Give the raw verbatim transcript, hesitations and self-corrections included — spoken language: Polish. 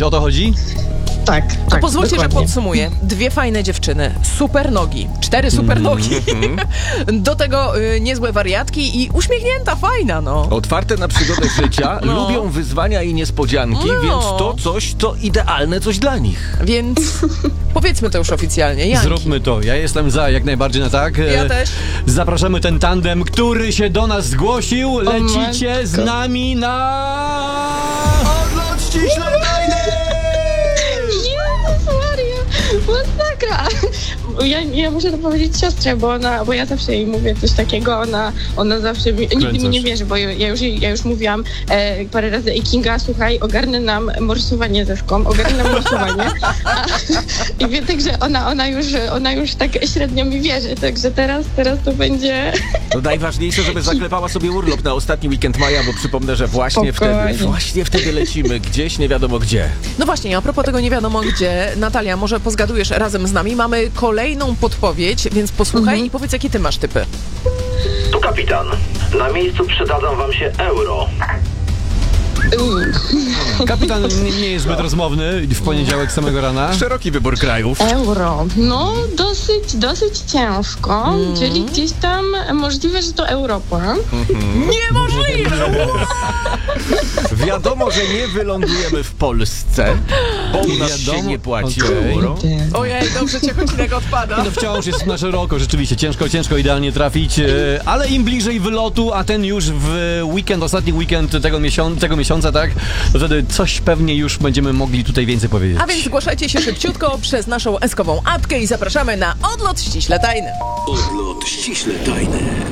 O to chodzi? Tak, To tak, pozwólcie, dokładnie. że podsumuję. Dwie fajne dziewczyny, super nogi, cztery super nogi, do tego y, niezłe wariatki i uśmiechnięta, fajna, no. Otwarte na przygodę życia, No. lubią wyzwania i niespodzianki, No. więc to coś, to idealne coś dla nich. Więc powiedzmy to już oficjalnie. Janki. Zróbmy to. Ja jestem za, jak najbardziej na tak. E, Ja też. Zapraszamy ten tandem, który się do nas zgłosił. Lecicie z matko. nami na... Odlot ściśle tajny! Jezus Maria, masakra! Ja, ja muszę to powiedzieć siostrze, bo ona, bo ja zawsze jej mówię coś takiego, ona, ona zawsze mi, nigdy mi Kręcasz. nie wierzy, bo ja ja już, jej- ja już mówiłam e, parę razy, ej Kinga, słuchaj, ogarnę nam morsowanie ze szką, ogarnę nam morsowanie. A, I wie, także ona, ona, już, ona już tak średnio mi wierzy, także teraz, teraz to będzie... No najważniejsze, żeby zaklepała sobie urlop na ostatni weekend maja, bo przypomnę, że właśnie Spokojnie. wtedy, właśnie wtedy lecimy gdzieś, nie wiadomo gdzie. No właśnie, a propos tego nie wiadomo gdzie, Natalia, może pozgadujesz razem z nami. Mamy kolejną podpowiedź, więc posłuchaj i powiedz, jakie ty masz typy. Tu kapitan. Na miejscu przydadzą wam się euro. Kapitan nie nie jest zbyt rozmowny w poniedziałek samego rana. Szeroki wybór krajów. Euro. No, dosyć, dosyć ciężko, czyli gdzieś tam możliwe, że to Europa. Niemożliwe! Wiadomo, że nie wylądujemy w Polsce, bo u nas się Wiadomo. nie płaci Okej. euro. Ojej, dobrze cię odcinek odpada. No wciąż jest na szeroko, rzeczywiście ciężko, ciężko idealnie trafić, e, ale im bliżej wylotu, a ten już w weekend, ostatni weekend tego, miesiąc, tego miesiąca, tak, to wtedy coś pewnie już będziemy mogli tutaj więcej powiedzieć. A więc zgłaszajcie się szybciutko przez naszą eskową apkę i zapraszamy na Odlot Ściśle Tajny. Odlot ściśle tajny.